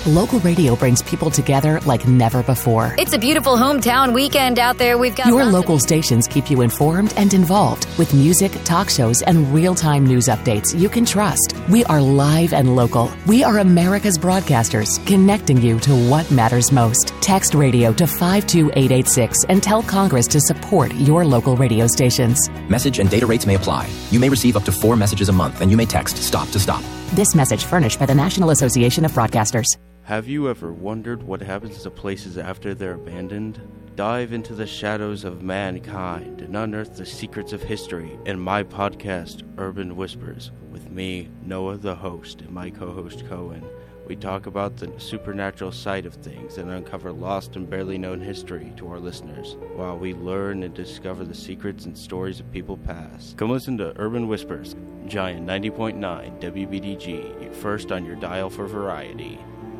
Local radio brings people together like never before. It's a beautiful hometown weekend out there. We've got Your local stations keep you informed and involved with music, talk shows, and real-time news updates you can trust. We are live and local. We are America's broadcasters, connecting you to what matters most. Text radio to 52886 and tell Congress to support your local radio stations. Message and data rates may apply. You may receive up to 4 messages a month, and you may text STOP to STOP. This message furnished by the National Association of Broadcasters. Have you ever wondered what happens to places after they're abandoned? Dive into the shadows of mankind and unearth the secrets of history in my podcast, Urban Whispers, with me, Noah the host, and my co-host, Cohen. We talk about the supernatural side of things and uncover lost and barely known history to our listeners, while we learn and discover the secrets and stories of people past. Come listen to Urban Whispers, Giant 90.9 WBDG, first on your dial for variety.